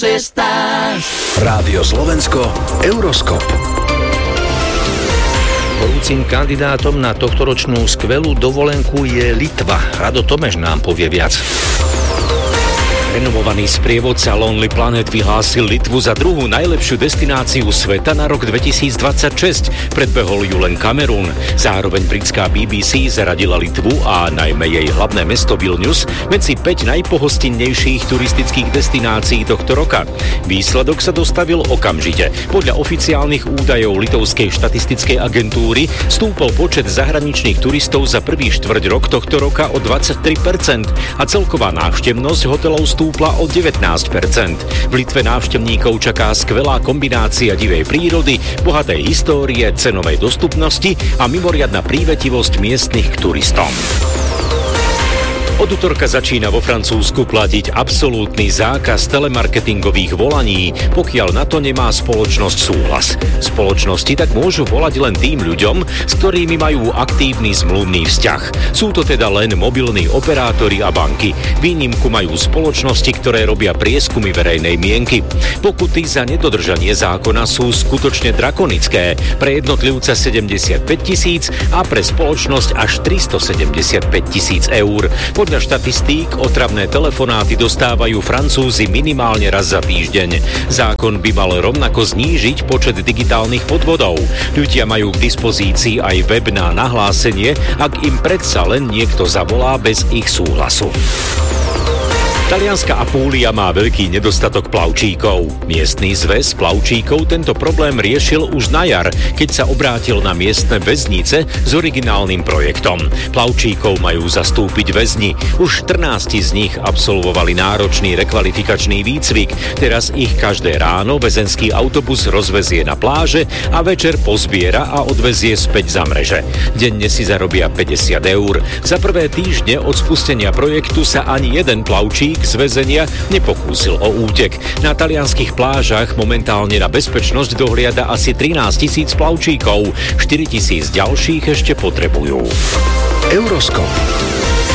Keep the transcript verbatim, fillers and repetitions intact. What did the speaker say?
šestnásť. Rádio Slovensko, Euroskop. Horúcim kandidátom na tohtoročnú skvelú dovolenku je Litva. Rado Tomeš nám povie viac. Renomovaný sprievodca Lonely Planet vyhlásil Litvu za druhú najlepšiu destináciu sveta na rok dvetisícdvadsaťšesť. Predbehol ju len Kamerún. Zároveň britská bé bé cé zaradila Litvu a najmä jej hlavné mesto Vilnius medzi päť najpohostinnejších turistických destinácií tohto roka. Výsledok sa dostavil okamžite. Podľa oficiálnych údajov litovskej štatistickej agentúry stúpol počet zahraničných turistov za prvý štvrť rok tohto roka o dvadsaťtri percent a celková návštevnosť hotelov stúpla o devätnásť percent. V Litve návštevníkov čaká skvelá kombinácia divej prírody, bohatej histórie, cenovej dostupnosti a mimoriadna prívetivosť miestnych k turistom. Od utorka začína vo Francúzsku platiť absolútny zákaz telemarketingových volaní, pokiaľ na to nemá spoločnosť súhlas. Spoločnosti tak môžu volať len tým ľuďom, s ktorými majú aktívny zmluvný vzťah. Sú to teda len mobilní operátori a banky. Výnimku majú spoločnosti, ktoré robia prieskumy verejnej mienky. Pokuty za nedodržanie zákona sú skutočne drakonické. Pre jednotlivca sedemdesiatpäť tisíc a pre spoločnosť až tristosedemdesiatpäť tisíc eur. Podľa štatistík otravné telefonáty dostávajú Francúzi minimálne raz za týždeň. Zákon by mal rovnako znížiť počet digitálnych podvodov. Ľudia majú k dispozícii aj web na nahlásenie, ak im predsa len niekto zavolá bez ich súhlasu. Talianska Apúlia má veľký nedostatok plavčíkov. Miestny zväz plavčíkov tento problém riešil už na jar, keď sa obrátil na miestne väznice s originálnym projektom. Plavčíkov majú zastúpiť väzni. Už štrnásť z nich absolvovali náročný rekvalifikačný výcvik. Teraz ich každé ráno väzenský autobus rozvezie na pláže a večer pozbiera a odvezie späť za mreže. Denne si zarobia päťdesiat eur. Za prvé týždne od spustenia projektu sa ani jeden plavčík z väzenia nepokúsil o útek. Na talianskych plážach momentálne na bezpečnosť dohliada asi trinásť tisíc plavčíkov. štyri tisíc ďalších ešte potrebujú. Euroskop.